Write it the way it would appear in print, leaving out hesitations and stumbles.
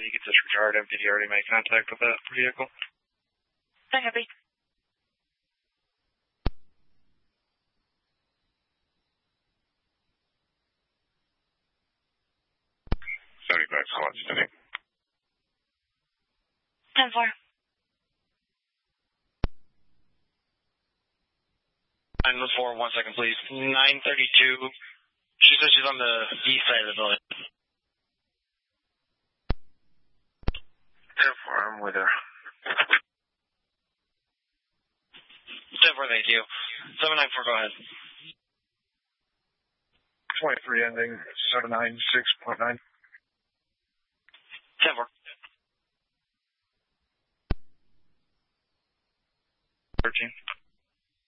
you get disregard. MPD already made contact with that vehicle. Copy. 75, call out standing. 10-4. 9-4, 1 second, please. 932. She says she's on the east side of the building. 10-4, I'm with her. 10-4, thank you. 794, go ahead. 23 ending 796.9. 10-4. 13.